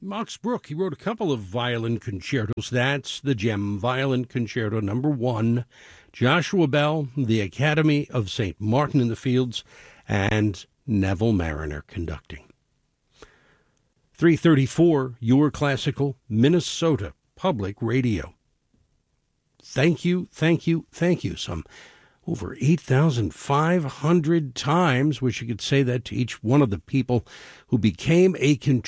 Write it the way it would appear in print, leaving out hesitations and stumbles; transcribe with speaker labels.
Speaker 1: Max Bruch, he wrote a couple of violin concertos. That's the Gem Violin Concerto No. 1. Joshua Bell, The Academy of St. Martin in the Fields, and Neville Mariner conducting. 334, Your Classical Minnesota Public Radio. Thank you, thank you, thank you. Some over 8,500 times. Wish you could say that to each one of the people who became a contributor